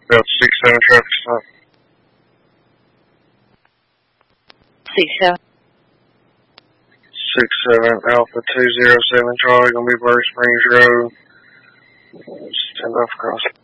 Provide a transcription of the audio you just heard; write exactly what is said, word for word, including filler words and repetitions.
Delta six seven traffic stop. Six seven. Six seven Alpha two zero seven Charlie, gonna be Bird Springs Road. Stand off across.